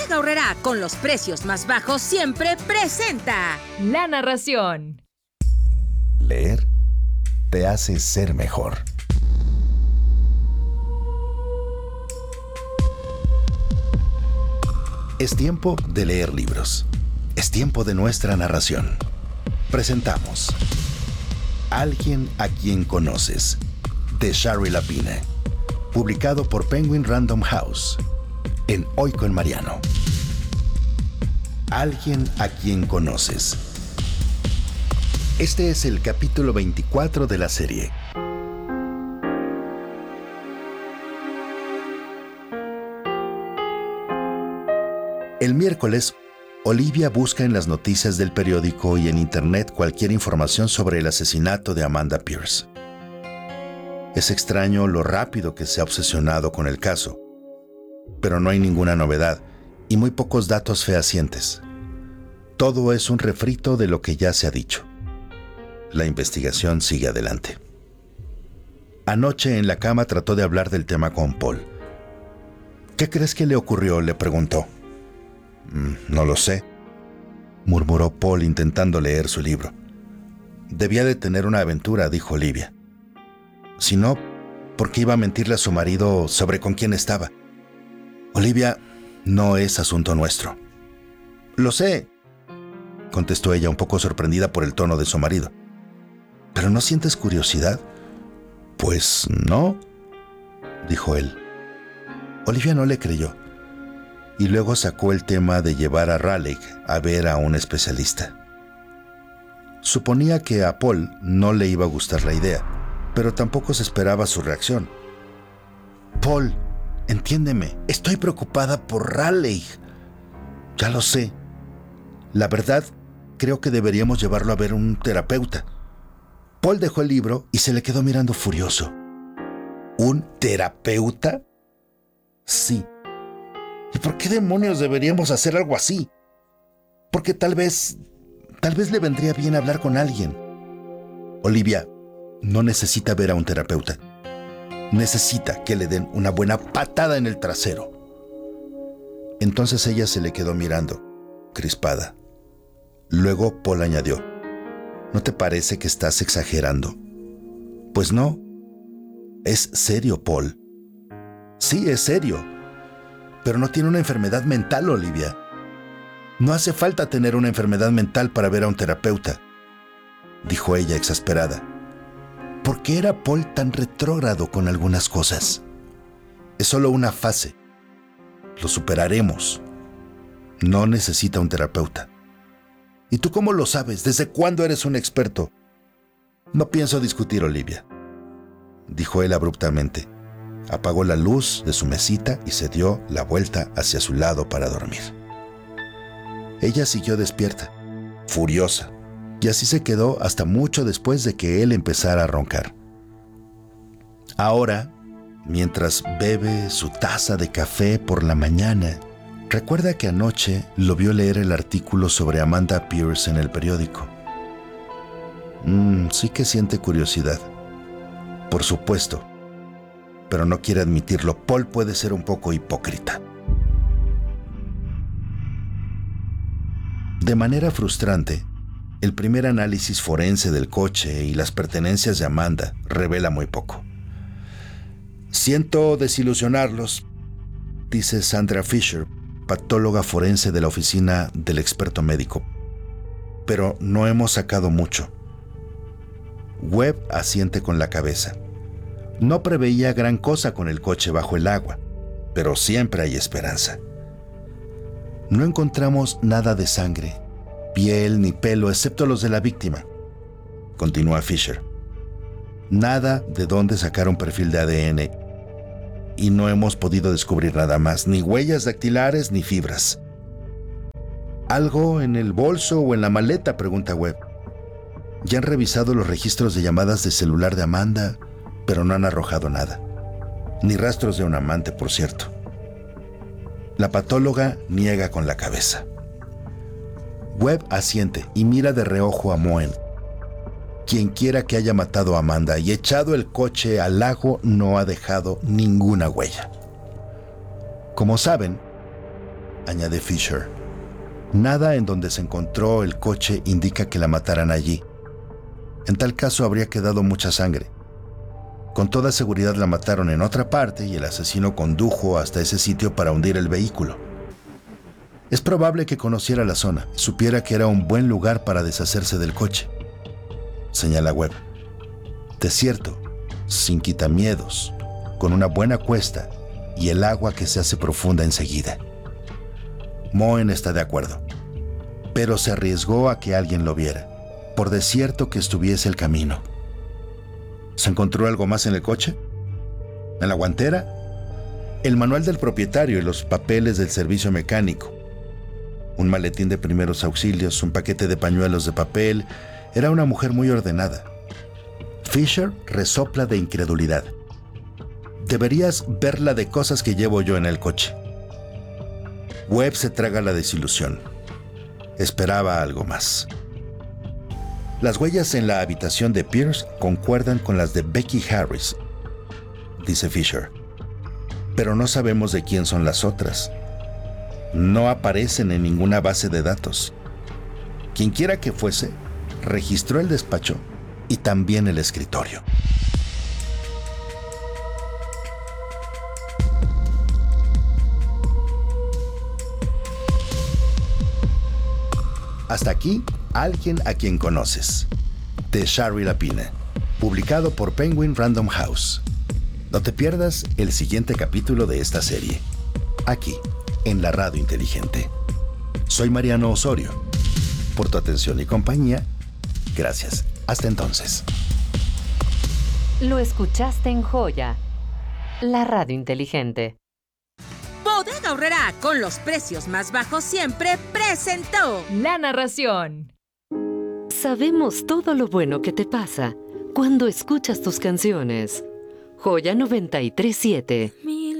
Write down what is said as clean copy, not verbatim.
Bodega Aurrerá, con los precios más bajos siempre, presenta la narración. Leer te hace ser mejor. Es tiempo de leer libros. Es tiempo de nuestra narración. Presentamos Alguien a quien conoces, de Shari Lapine, publicado por Penguin Random House, en Hoy con Mariano. Alguien a quien conoces. Este es el capítulo 24 de la serie. El miércoles, Olivia busca en las noticias del periódico y en internet cualquier información sobre el asesinato de Amanda Pierce. Es extraño lo rápido que se ha obsesionado con el caso, pero no hay ninguna novedad y muy pocos datos fehacientes. Todo es un refrito de lo que ya se ha dicho. La investigación sigue adelante. Anoche en la cama trató de hablar del tema con Paul. ¿Qué crees que le ocurrió?, le preguntó. No lo sé, murmuró Paul intentando leer su libro. Debía de tener una aventura, dijo Olivia. Si no, ¿por qué iba a mentirle a su marido sobre con quién estaba? Olivia, no es asunto nuestro. Lo sé, contestó ella un poco sorprendida por el tono de su marido. ¿Pero no sientes curiosidad? Pues no, dijo él. Olivia no le creyó. Y luego sacó el tema de llevar a Raleigh a ver a un especialista. Suponía que a Paul no le iba a gustar la idea, pero tampoco se esperaba su reacción. Paul, entiéndeme, estoy preocupada por Raleigh. Ya lo sé. La verdad, creo que deberíamos llevarlo a ver un terapeuta. Paul dejó el libro y se le quedó mirando furioso. ¿Un terapeuta? Sí. ¿Y por qué demonios deberíamos hacer algo así? Porque tal vez le vendría bien hablar con alguien. Olivia no necesita ver a un terapeuta. Necesita que le den una buena patada en el trasero. Entonces ella se le quedó mirando, crispada. Luego Paul añadió, ¿no te parece que estás exagerando? Pues no. Es serio, Paul. Sí, es serio. Pero no tiene una enfermedad mental, Olivia. No hace falta tener una enfermedad mental para ver a un terapeuta, dijo ella exasperada. ¿Por qué era Paul tan retrógrado con algunas cosas? Es solo una fase. Lo superaremos. No necesita un terapeuta. ¿Y tú cómo lo sabes? ¿Desde cuándo eres un experto? No pienso discutir, Olivia, dijo él abruptamente. Apagó la luz de su mesita y se dio la vuelta hacia su lado para dormir. Ella siguió despierta, furiosa, y así se quedó hasta mucho después de que él empezara a roncar. Ahora, mientras bebe su taza de café por la mañana, recuerda que anoche lo vio leer el artículo sobre Amanda Pierce en el periódico. Sí que siente curiosidad. Por supuesto. Pero no quiere admitirlo. Paul puede ser un poco hipócrita. De manera frustrante, el primer análisis forense del coche y las pertenencias de Amanda revela muy poco. Siento desilusionarlos, dice Sandra Fisher, patóloga forense de la oficina del experto médico, pero no hemos sacado mucho. Webb asiente con la cabeza. No preveía gran cosa con el coche bajo el agua, pero siempre hay esperanza. No encontramos nada de sangre, piel ni pelo, excepto los de la víctima, continúa Fisher. Nada de dónde sacar un perfil de ADN y no hemos podido descubrir nada más, ni huellas dactilares ni fibras. ¿Algo en el bolso o en la maleta?, pregunta Webb. Ya han revisado los registros de llamadas de celular de Amanda, pero no han arrojado nada. Ni rastros de un amante, por cierto. La patóloga niega con la cabeza. Webb asiente y mira de reojo a Moen. Quien quiera que haya matado a Amanda y echado el coche al lago no ha dejado ninguna huella. Como saben, añade Fisher. Nada en donde se encontró el coche indica que la mataran allí. En tal caso habría quedado mucha sangre. Con toda seguridad la mataron en otra parte y el asesino condujo hasta ese sitio para hundir el vehículo. Es probable que conociera la zona y supiera que era un buen lugar para deshacerse del coche, señala Webb. Desierto, sin quitamiedos, con una buena cuesta y el agua que se hace profunda enseguida. Moen está de acuerdo, pero se arriesgó a que alguien lo viera, por desierto que estuviese el camino. ¿Se encontró algo más en el coche? ¿En la guantera? El manual del propietario y los papeles del servicio mecánico. Un maletín de primeros auxilios, un paquete de pañuelos de papel. Era una mujer muy ordenada. Fisher resopla de incredulidad. Deberías ver la de cosas que llevo yo en el coche. Webb se traga la desilusión. Esperaba algo más. Las huellas en la habitación de Pierce concuerdan con las de Becky Harris, dice Fisher. Pero no sabemos de quién son las otras. No aparecen en ninguna base de datos. Quienquiera que fuese, registró el despacho y también el escritorio. Hasta aquí, Alguien a quien conoces, de Shari Lapine, publicado por Penguin Random House. No te pierdas el siguiente capítulo de esta serie, aquí, en la Radio Inteligente. Soy Mariano Osorio. Por tu atención y compañía, gracias. Hasta entonces. Lo escuchaste en Joya, la Radio Inteligente. Bodega Aurrerá, con los precios más bajos siempre, presentó La narración. Sabemos todo lo bueno que te pasa cuando escuchas tus canciones. Joya 93.7.